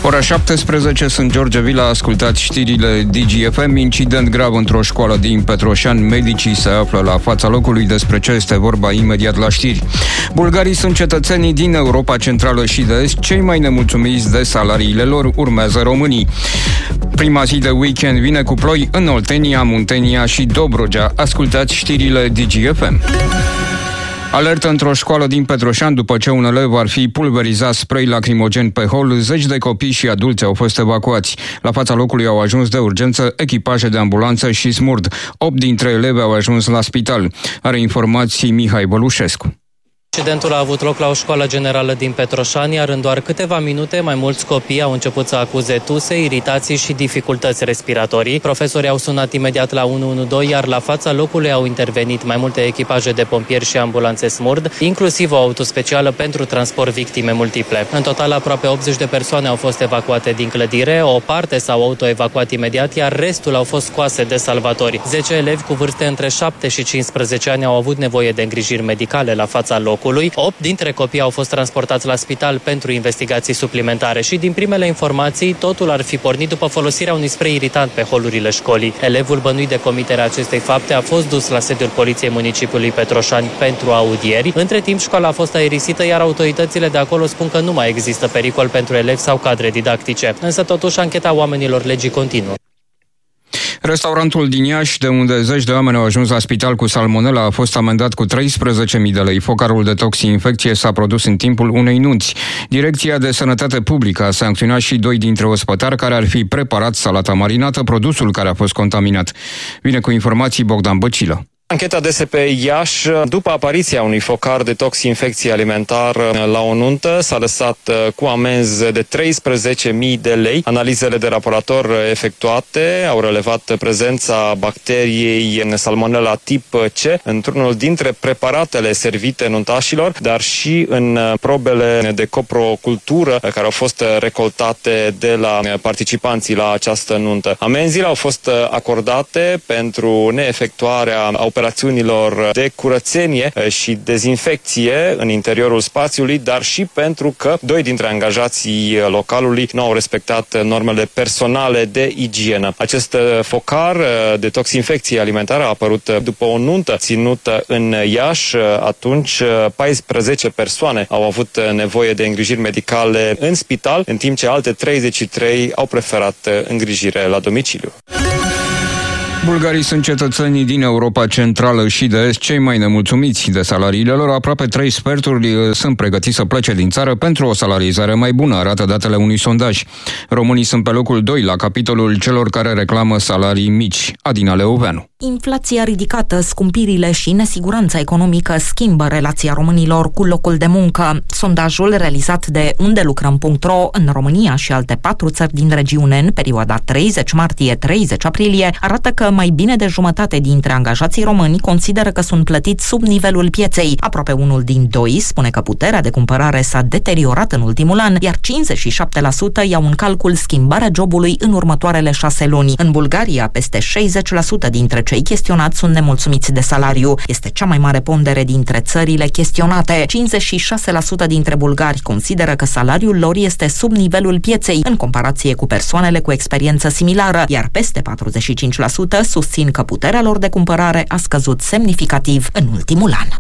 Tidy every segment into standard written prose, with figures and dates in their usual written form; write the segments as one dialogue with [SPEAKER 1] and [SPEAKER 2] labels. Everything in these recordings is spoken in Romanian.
[SPEAKER 1] Ora 17, sunt George Vila, ascultați știrile DGFM. Incident grav într-o școală din Petroșani. Medicii se află la fața locului. Despre ce este vorba imediat la știri. Bulgarii sunt cetățenii din Europa Centrală și de Est cei mai nemulțumiți de salariile lor. Urmează românii. Prima zi de weekend vine cu ploi în Oltenia, Muntenia și Dobrogea. Ascultați știrile DGFM. Alertă într-o școală din Petroșani după ce un elev ar fi pulverizat spray lacrimogen pe hol. 10 de copii și adulți au fost evacuați. La fața locului au ajuns de urgență echipaje de ambulanță și SMURD. 8 dintre elevi au ajuns la spital. Are informații Mihai Bălușescu.
[SPEAKER 2] Incidentul a avut loc la o școală generală din Petroșani, iar în doar câteva minute mai mulți copii au început să acuze tuse, iritații și dificultăți respiratorii. Profesorii au sunat imediat la 112, iar la fața locului au intervenit mai multe echipaje de pompieri și ambulanțe SMURD, inclusiv o autospecială pentru transport victime multiple. În total, aproape 80 de persoane au fost evacuate din clădire, o parte s-au autoevacuat imediat, iar restul au fost scoase de salvatori. 10 elevi cu vârste între 7 și 15 ani au avut nevoie de îngrijiri medicale la fața locului. 8 dintre copii au fost transportați la spital pentru investigații suplimentare și din primele informații totul ar fi pornit după folosirea unui spray irritant pe holurile școlii. Elevul bănuit de comiterea acestei fapte a fost dus la sediul Poliției Municipiului Petroșani pentru audieri. Între timp, școala a fost aerisită, iar autoritățile de acolo spun că nu mai există pericol pentru elevi sau cadre didactice. Însă totuși ancheta oamenilor legii continuă.
[SPEAKER 1] Restaurantul din Iași, de unde 10 de oameni au ajuns la spital cu salmonella, a fost amendat cu 13.000 de lei. Focarul de toxinfecție s-a produs în timpul unei nunți. Direcția de Sănătate Publică a sancționat și 2 dintre ospătari care ar fi preparat salata marinată, produsul care a fost contaminat. Vine cu informații Bogdan Băcilă.
[SPEAKER 3] Ancheta DSP Iași, după apariția unui focar de toxinfecție alimentar la o nuntă, s-a lăsat cu amenzi de 13.000 de lei. Analizele de laborator efectuate au relevat prezența bacteriei Salmonella tip C într-unul dintre preparatele servite nuntașilor, dar și în probele de coprocultură care au fost recoltate de la participanții la această nuntă. Amenziile au fost acordate pentru neefectuarea operațiunilor de curățenie și dezinfecție în interiorul spațiului, dar și pentru că 2 dintre angajații localului nu au respectat normele personale de igienă. Acest focar de toxinfecție alimentară a apărut după o nuntă ținută în Iași. Atunci 14 persoane au avut nevoie de îngrijiri medicale în spital, în timp ce alte 33 au preferat îngrijire la domiciliu.
[SPEAKER 1] Bulgarii sunt cetățenii din Europa Centrală și de Est cei mai nemulțumiți de salariile lor. Aproape 3 sferturi sunt pregătiți să plece din țară pentru o salarizare mai bună, arată datele unui sondaj. Românii sunt pe locul 2 la capitolul celor care reclamă salarii mici. Adina Leoveanu.
[SPEAKER 4] Inflația ridicată, scumpirile și nesiguranța economică schimbă relația românilor cu locul de muncă. Sondajul realizat de undelucrăm.ro în România și alte 4 țări din regiune în perioada 30 martie-30 aprilie arată că mai bine de jumătate dintre angajații români consideră că sunt plătiți sub nivelul pieței. Aproape 1 din 2 spune că puterea de cumpărare s-a deteriorat în ultimul an, iar 57% iau în calcul schimbarea jobului în următoarele 6 luni. În Bulgaria, peste 60% dintre cei chestionați sunt nemulțumiți de salariu. Este cea mai mare pondere dintre țările chestionate. 56% dintre bulgari consideră că salariul lor este sub nivelul pieței, în comparație cu persoanele cu experiență similară, iar peste 45% susțin că puterea lor de cumpărare a scăzut semnificativ în ultimul an.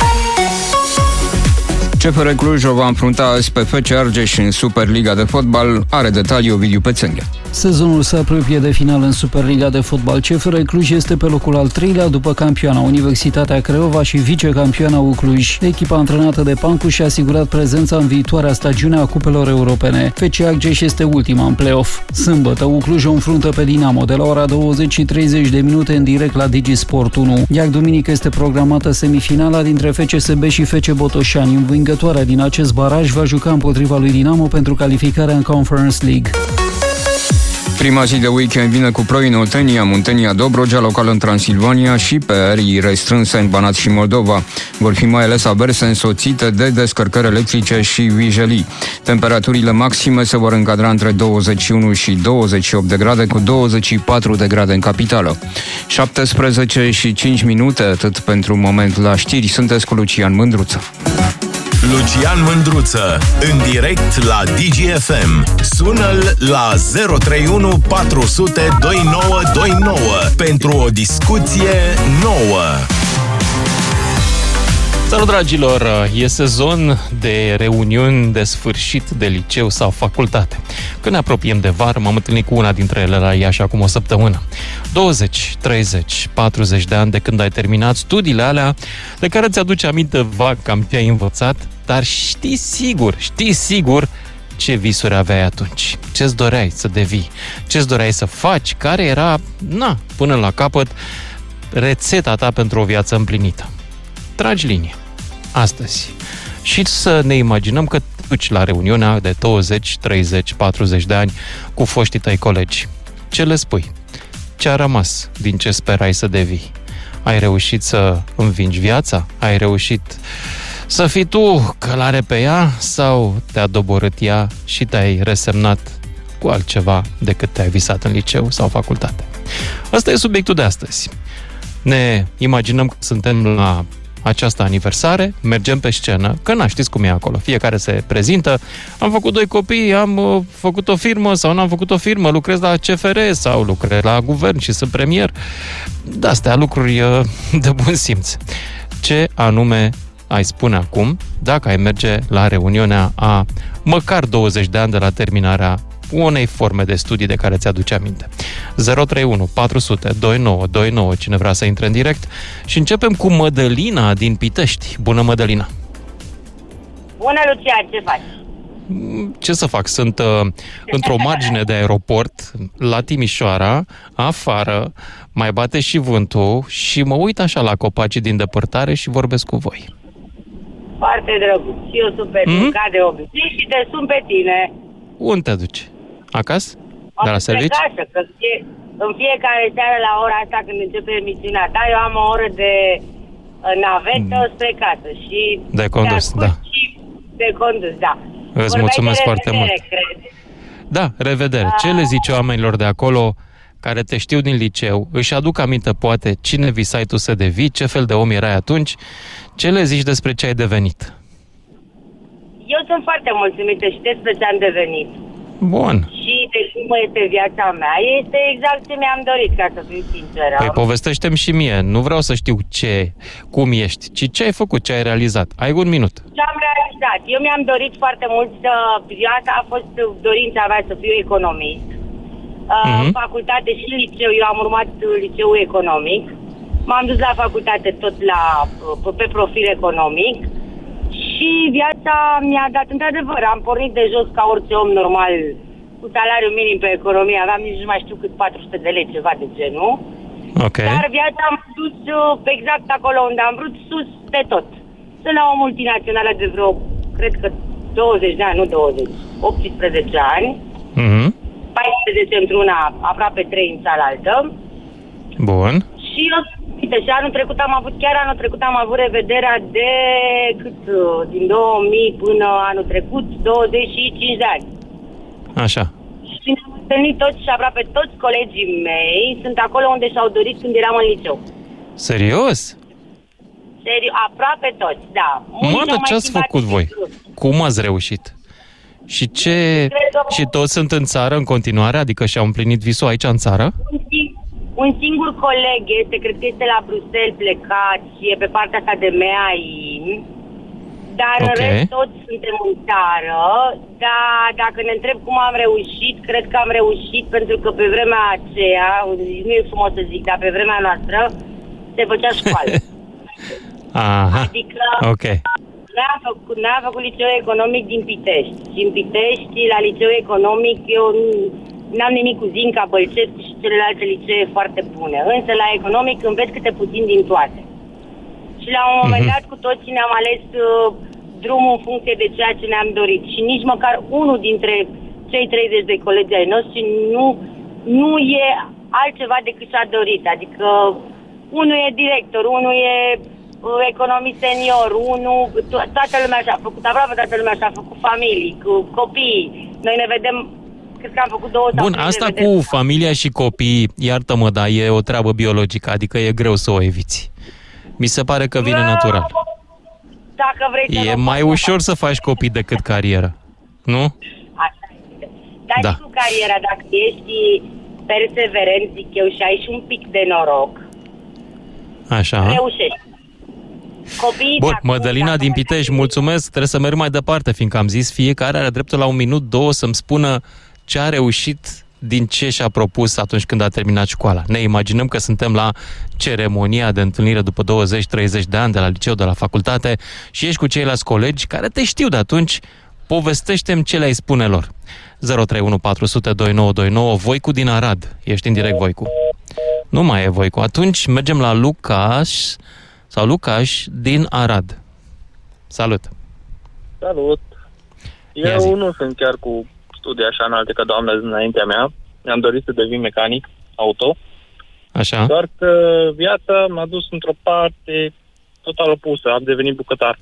[SPEAKER 1] CFR Cluj o va înfrunta azi pe FC Argeș în Superliga de fotbal. Are detalii Ovidiu Pețenghe.
[SPEAKER 5] Sezonul se apropie de final în Superliga de fotbal. CFR Cluj este pe locul al 3-lea după campioana Universitatea Craiova și vicecampioana Cluj. Echipa antrenată de Pancu și-a asigurat prezența în viitoarea stagiune a cupelor europene. FC Argeș este ultima în play-off. Sâmbătă, Cluj o înfruntă pe Dinamo de la ora 20 și 30 de minute în direct la DigiSport 1. Iar duminică este programată semifinala dintre FCSB și FC Botoșani. Învingătoarea din acest baraj va juca împotriva lui Dinamo pentru calificarea în Conference League.
[SPEAKER 1] Prima zi de weekend vine cu ploi în Oltenia, Muntenia, Dobrogea, local în Transilvania și pe arii restrânse în Banat și Moldova. Vor fi mai ales averse însoțite de descărcări electrice și vijelii. Temperaturile maxime se vor încadra între 21 și 28 de grade, cu 24 de grade în capitală. 17 și 5 minute, atât pentru moment la știri. Sunteți cu Lucian Mândruță.
[SPEAKER 6] Lucian Mândruță, în direct la DGFM. Sună-l la 031 400 2929 pentru o discuție nouă.
[SPEAKER 7] Salut, dragilor! E sezon de reuniuni de sfârșit de liceu sau facultate. Când ne apropiem de vară, m-am întâlnit cu una dintre ele la Iași acum o săptămână. 20, 30, 40 de ani de când ai terminat studiile alea de care ți-aduce aminte vag cam ce ai învățat, dar știi sigur ce visuri aveai atunci, ce-ți doreai să devii, ce-ți doreai să faci, care era, până la capăt, rețeta ta pentru o viață împlinită. Tragi linie, astăzi, și să ne imaginăm că te duci la reuniunea de 20, 30, 40 de ani cu foștii tăi colegi. Ce le spui? Ce a rămas din ce sperai să devii? Ai reușit să învingi viața? Ai reușit să fii tu călare pe ea? Sau te-a doborât ea și te-ai resemnat cu altceva decât te-ai visat în liceu sau facultate? Ăsta e subiectul de astăzi. Ne imaginăm că suntem la această aniversare, mergem pe scenă, că știți cum e acolo, fiecare se prezintă, am făcut 2 copii, am făcut o firmă sau n-am făcut o firmă, lucrez la CFR sau lucrez la guvern și sunt premier. De-astea lucruri de bun simț. Ce anume ai spune acum dacă ai merge la reuniunea a măcar 20 de ani de la terminarea unei forme de studii de care ți-aduce aminte. 031 400 2929, cine vrea să intre în direct. Și începem cu Mădălina din Pitești. Bună, Mădălina!
[SPEAKER 8] Bună, Lucian, ce faci?
[SPEAKER 7] Ce să fac? Sunt într-o margine de aeroport la Timișoara, afară, mai bate și vântul și mă uit așa la copacii din depărtare și vorbesc cu voi.
[SPEAKER 8] Foarte drăguț. Și eu sunt pe ca de obicei și te sun pe tine.
[SPEAKER 7] Unde te duci? Acasă? De la serviciu?
[SPEAKER 8] Acasă, că în fiecare seară la ora asta când începe emisiunea ta, eu am o oră de navetă spre casă și
[SPEAKER 7] de condus, da.
[SPEAKER 8] Și de condus, da.
[SPEAKER 7] Îți mulțumesc foarte mult.
[SPEAKER 8] Cred.
[SPEAKER 7] Da, revedere. Ce le zice oamenilor de acolo care te știu din liceu, își aduc aminte poate cine visai tu să devii, ce fel de om erai atunci, ce le zici despre ce ai devenit?
[SPEAKER 8] Eu sunt foarte mulțumită și despre ce am devenit.
[SPEAKER 7] Bun.
[SPEAKER 8] Și de cum este viața mea, este exact ce mi-am dorit, ca să fiu sinceră.
[SPEAKER 7] Păi povestește-mi și mie, nu vreau să știu cum ești, ci ce ai făcut, ce ai realizat. Ai 1 minut.
[SPEAKER 8] Ce am realizat? Eu mi-am dorit foarte mult asta a fost dorința mea să fiu economist. În facultate și liceu, eu am urmat liceul economic. M-am dus la facultate tot pe profil economic. Și viața mi-a dat, într-adevăr, am pornit de jos ca orice om normal, cu salariu minim pe economie, aveam nici nu mai știu cât 400 de lei, ceva de genul.
[SPEAKER 7] Okay.
[SPEAKER 8] Dar viața am dus exact acolo unde am vrut, sus de tot. Sunt la o multinațională de vreo, cred că 20 de ani, nu 20, 18 ani, 14 într-una, aproape 3 în cealaltă.
[SPEAKER 7] Bun.
[SPEAKER 8] Și eu, și anul trecut am avut revederea de din 2000 până anul trecut, 25 de ani.
[SPEAKER 7] Așa.
[SPEAKER 8] Și ne-am întâlnit toți și aproape toți colegii mei sunt acolo unde și-au dorit când eram în liceu.
[SPEAKER 7] Serios?
[SPEAKER 8] Serios, aproape toți, da.
[SPEAKER 7] Dar ce ați făcut voi? Cum ați reușit? Și Și toți sunt în țară în continuare? Adică și-au împlinit visul aici în țară?
[SPEAKER 8] Un singur coleg cred că este la Bruxelles plecat și e pe partea asta de MEAIN, dar în rest toți suntem în țară, dar dacă ne întreb cum am reușit, cred că am reușit pentru că pe vremea aceea, nu e frumos să zic, dar pe vremea noastră se făcea școală.
[SPEAKER 7] Aha,
[SPEAKER 8] adică noi am făcut liceu economic din Pitești și în Pitești, la liceu economic, eu n-am nimic cu Zinca, Bălcescu și celelalte licee foarte bune. Însă la economic înveți câte puțin din toate. Și la un moment dat cu toții ne-am ales drumul în funcție de ceea ce ne-am dorit. Și nici măcar unul dintre cei 30 de colegi ai noștri nu e altceva decât și-a dorit. Adică unul e director, unul e economist senior, toată lumea și-a făcut, aproape toată lumea și-a făcut familii, cu copii. Noi ne vedem. Cred că am făcut 2 sau 3.
[SPEAKER 7] Bun, asta cu familia și copii, iartă-mă, dar e o treabă biologică, adică e greu să o eviți. Mi se pare că vine natural.
[SPEAKER 8] dacă vrei să...
[SPEAKER 7] E mai ușor să faci copii decât carieră, nu?
[SPEAKER 8] Așa este. Dar
[SPEAKER 7] Da.
[SPEAKER 8] și cu cariera, dacă ești perseverent, zic eu, și ai și un pic de noroc,
[SPEAKER 7] Așa.
[SPEAKER 8] reușești. Copiii
[SPEAKER 7] Bun,
[SPEAKER 8] de acum,
[SPEAKER 7] Mădălina
[SPEAKER 8] dacă
[SPEAKER 7] din
[SPEAKER 8] mai
[SPEAKER 7] Pitești,
[SPEAKER 8] ai-
[SPEAKER 7] mulțumesc. Trebuie să merg mai departe, fiindcă am zis fiecare are dreptul la 1 minut, 2 să-mi spună ce a reușit din ce și-a propus atunci când a terminat școala. Ne imaginăm că suntem la ceremonia de întâlnire după 20-30 de ani de la liceu, de la facultate și ești cu ceilalți colegi care te știu de atunci. Povestește-mi ce le-ai spune lor. 031 400 2929, Voicu din Arad. Ești în direct, Voicu. Nu mai e Voicu. Atunci mergem la Lucaș din Arad. Salut!
[SPEAKER 9] Salut!
[SPEAKER 7] Ia
[SPEAKER 9] Eu
[SPEAKER 7] zi.
[SPEAKER 9] nu sunt chiar cu studii așa înalte ca doamna înaintea mea. Mi-am dorit să devin mecanic auto,
[SPEAKER 7] Așa?
[SPEAKER 9] doar că viața m-a dus într-o parte total opusă. Am devenit bucătar.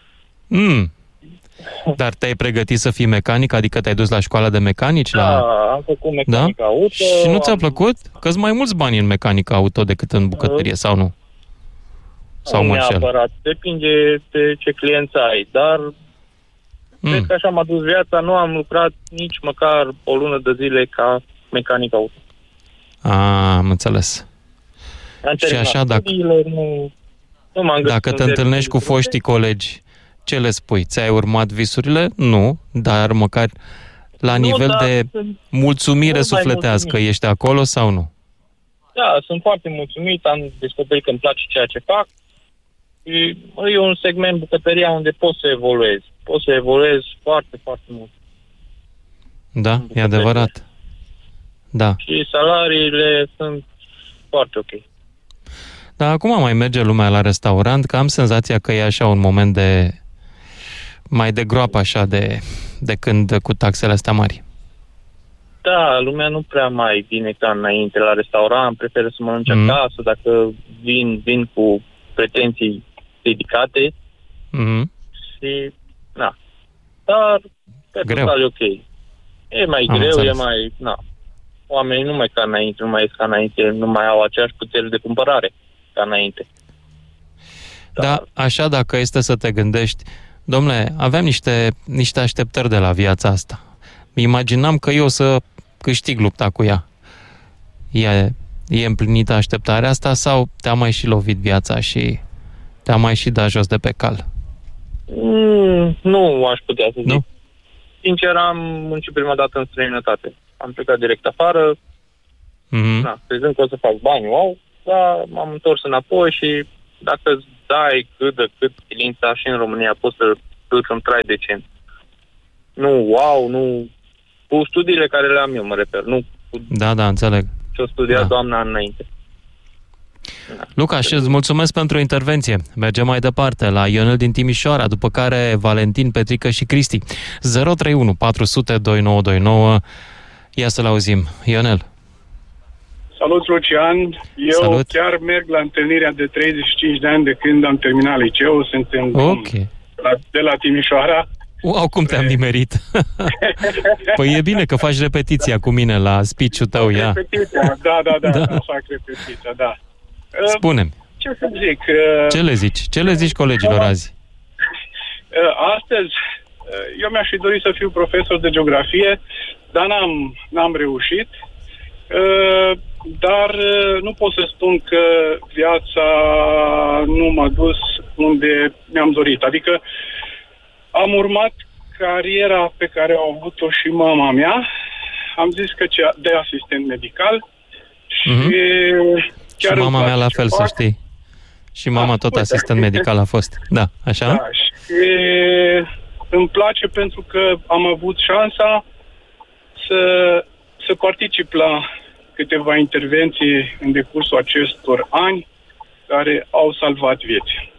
[SPEAKER 7] Dar te-ai pregătit să fii mecanic? Adică te-ai dus la școala de mecanici?
[SPEAKER 9] Da,
[SPEAKER 7] La...
[SPEAKER 9] am făcut mecanică auto.
[SPEAKER 7] Și nu ți-a plăcut? Că-s mai mulți bani în mecanică auto decât în bucătărie, sau nu? Sau mă înșel?
[SPEAKER 9] Neapărat. Depinde de ce clienți ai, dar cred că așa m-a dus viața. Nu am lucrat nici măcar o lună de zile ca mecanic auto.
[SPEAKER 7] Am înțeles.
[SPEAKER 9] Am terminat
[SPEAKER 7] așa, dacă-
[SPEAKER 9] studiile, nu m-am găsit
[SPEAKER 7] Dacă te
[SPEAKER 9] unde-
[SPEAKER 7] întâlnești cu foștii colegi, ce le spui? Ți-ai urmat visurile? Nu, dar măcar la
[SPEAKER 9] Nu,
[SPEAKER 7] nivel
[SPEAKER 9] dar
[SPEAKER 7] de
[SPEAKER 9] sunt
[SPEAKER 7] mulțumire
[SPEAKER 9] mult mai
[SPEAKER 7] sufletească,
[SPEAKER 9] mulțumit.
[SPEAKER 7] ești acolo sau nu?
[SPEAKER 9] Da, sunt foarte mulțumit, am descoperit că îmi place ceea ce fac. Și e un segment bucătăria unde poți să evoluezi. Poți să evoluezi foarte, foarte mult.
[SPEAKER 7] Da, e
[SPEAKER 9] bucătărie.
[SPEAKER 7] adevărat. Da.
[SPEAKER 9] Și salariile sunt foarte ok.
[SPEAKER 7] Dar acum mai merge lumea la restaurant, că am senzația că e așa un moment de mai de groapă așa de când cu taxele astea mari.
[SPEAKER 9] Da, lumea nu prea mai vine ca înainte la restaurant, preferă să mănânce acasă, dacă vin cu pretenții ridicate și, na. Dar, pe
[SPEAKER 7] Greu.
[SPEAKER 9] total e ok. E mai
[SPEAKER 7] Am
[SPEAKER 9] greu,
[SPEAKER 7] înțeles.
[SPEAKER 9] e mai, na. Oamenii nu mai ca înainte, nu mai ies ca înainte, nu mai au aceeași putere de cumpărare ca înainte.
[SPEAKER 7] Da, așa dacă este să te gândești, dom'le, aveam niște așteptări de la viața asta. Mi imaginam că eu o să câștig lupta cu ea. E împlinită așteptarea asta sau te-a mai și lovit viața și te-a mai și dat jos de pe cal?
[SPEAKER 9] Nu aș putea să zic.
[SPEAKER 7] Nu?
[SPEAKER 9] Sincer, am muncit prima dată în străinătate. Am plecat direct afară, na, crezând că o să fac bani, wow, dar m-am întors înapoi și dacă îți dai cât de cât silința și în România poți să-mi trai decent. Nu, wow, nu... Cu studiile care le am eu, mă refer, nu cu
[SPEAKER 7] Da, înțeleg.
[SPEAKER 9] ce-o studiat doamna înainte.
[SPEAKER 7] Lucaș, îți mulțumesc pentru intervenție. Mergem mai departe la Ionel din Timișoara, după care Valentin, Petrică și Cristi. 031 400 2929. Ia să-l auzim. Ionel.
[SPEAKER 10] Salut, Lucian! Eu
[SPEAKER 7] Salut.
[SPEAKER 10] chiar merg la întâlnirea de 35 de ani de când am terminat liceu. Sunt în de la Timișoara.
[SPEAKER 7] Wow, cum te-am nimerit! Păi e bine că faci repetiția cu mine la speech-ul tău, ia.
[SPEAKER 10] Repetiția, da, fac repetiția, da.
[SPEAKER 7] Spune-mi,
[SPEAKER 10] Ce să zic?
[SPEAKER 7] ce le zici? Ce le zici colegilor azi?
[SPEAKER 10] Astăzi, eu mi-aș fi dorit să fiu profesor de geografie, dar n-am reușit. Dar nu pot să spun că viața nu m-a dus unde mi-am dorit. Adică am urmat cariera pe care a avut-o și mama mea. Am zis că de asistent medical și chiar
[SPEAKER 7] și mama mea la
[SPEAKER 10] ce
[SPEAKER 7] fel,
[SPEAKER 10] fac.
[SPEAKER 7] să știi. Și mama tot asistent medical a fost. Da, așa?
[SPEAKER 10] Da, și îmi place pentru că am avut șansa să particip la câteva intervenții în decursul acestor ani care au salvat vieți.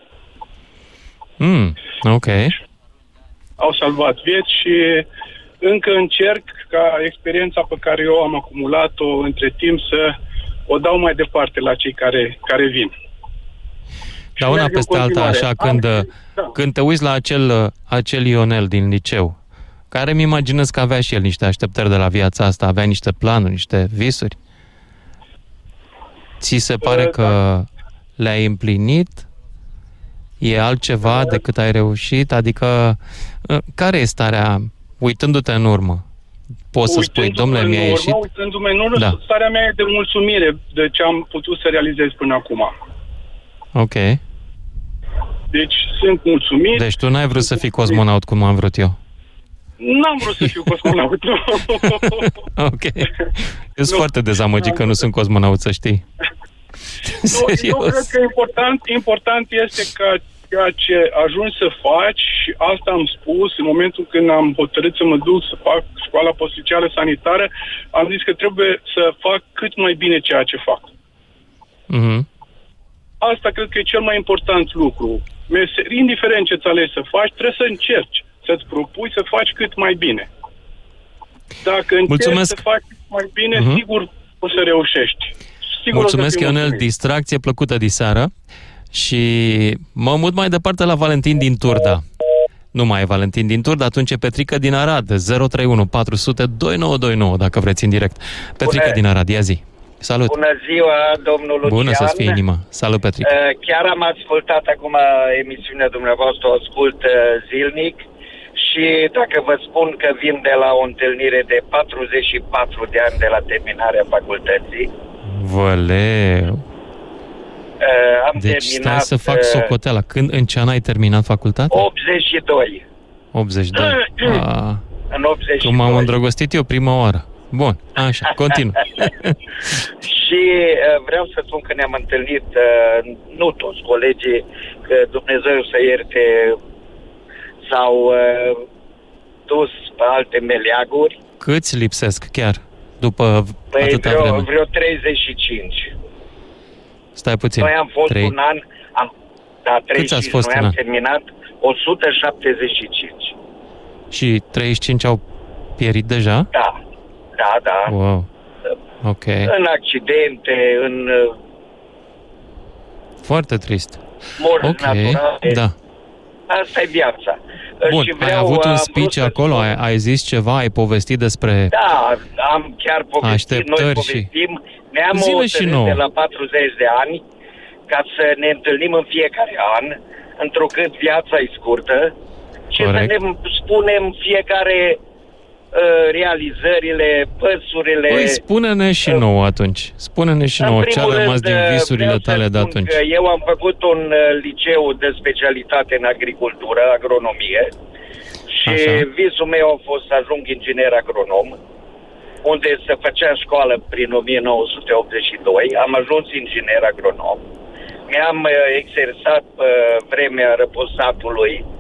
[SPEAKER 7] Ok.
[SPEAKER 10] Au salvat vieți și încă încerc ca experiența pe care eu am acumulat-o între timp să o dau mai departe la cei care vin.
[SPEAKER 7] Dar una peste alta, așa, când te uiți la acel Ionel din liceu, care mi imaginez că avea și el niște așteptări de la viața asta, avea niște planuri, niște visuri. Ți se pare că le-ai împlinit? E altceva decât ai reușit? Adică, care e starea, uitându-te în urmă? Poți să spui, domnule, mi-a ieșit?
[SPEAKER 10] Uitându-mă în urmă, starea mea e de mulțumire de ce am putut să realizez până acum.
[SPEAKER 7] Ok.
[SPEAKER 10] Deci sunt mulțumit.
[SPEAKER 7] Deci tu n-ai vrut să fii cosmonaut cum am vrut eu?
[SPEAKER 10] N-am vrut să fiu cosmonaut.
[SPEAKER 7] Ok. Eu sunt foarte dezamăgit că nu sunt cosmonaut, să știi.
[SPEAKER 10] Eu cred că important este ca ceea ce ajungi să faci, și asta am spus în momentul când am hotărât să mă duc să fac școala postoficială sanitară, am zis că trebuie să fac cât mai bine ceea ce fac.
[SPEAKER 7] Mm-hmm.
[SPEAKER 10] Asta cred că e cel mai important lucru. Indiferent ce-ți alegi să faci, trebuie să încerci, să-ți propui să faci cât mai bine. Dacă încerci să faci cât mai bine, sigur o să reușești.
[SPEAKER 7] Mulțumesc, Ionel, distracție plăcută diseară și mă mut mai departe la Valentin din Turda. Nu mai e Valentin din Turda, atunci e Petrica din Arad, 031 400 2929, dacă vreți în direct. Petrica din Arad, ia zi. Salut!
[SPEAKER 11] Bună ziua, domnul Lucian!
[SPEAKER 7] Bună să-ți fie inima! Salut, Petrica!
[SPEAKER 11] Chiar am ascultat acum emisiunea dumneavoastră, o ascult zilnic și dacă vă spun că vin de la o întâlnire de 44 de ani de la terminarea facultății.
[SPEAKER 7] Văleu! Deci stai să fac socoteala. În ce an ai terminat facultatea?
[SPEAKER 11] 82.
[SPEAKER 7] 82.
[SPEAKER 11] În 82.
[SPEAKER 7] Tu m-am îndrăgostit eu prima oară. Bun, așa, continuă.
[SPEAKER 11] Și vreau să spun că ne-am întâlnit, nu toți colegii, că Dumnezeu să ierte, s-au dus pe alte meleaguri.
[SPEAKER 7] Câți lipsesc chiar după atâta vreme?
[SPEAKER 11] Vreo 35.
[SPEAKER 7] Stai puțin.
[SPEAKER 11] Noi am fost un an, 35,
[SPEAKER 7] câți ați fost
[SPEAKER 11] noi am terminat 175.
[SPEAKER 7] Și 35 au pierit deja?
[SPEAKER 11] Da.
[SPEAKER 7] Wow. Ok.
[SPEAKER 11] În accidente, în...
[SPEAKER 7] Foarte trist.
[SPEAKER 11] Morți naturale.
[SPEAKER 7] Da.
[SPEAKER 11] Asta e viața.
[SPEAKER 7] Bun, și ai avut un speech acolo? Ai zis ceva? Ai povestit despre...
[SPEAKER 11] Da, am chiar povestit.
[SPEAKER 7] Așteptări
[SPEAKER 11] noi povestim. Ne-am hotărât de la 40 de ani ca să ne întâlnim în fiecare an, întrucât viața e scurtă, și să ne spunem fiecare realizările, păsurile...
[SPEAKER 7] Păi spune-ne și nouă atunci. Spune-ne și nouă ce a rămas din visurile tale de atunci.
[SPEAKER 11] Eu am făcut un liceu de specialitate în agricultură, agronomie, și visul meu a fost să ajung inginer agronom, unde se făcea școală prin 1982. Am ajuns inginer agronom. Mi-am exersat pe vremea răposatului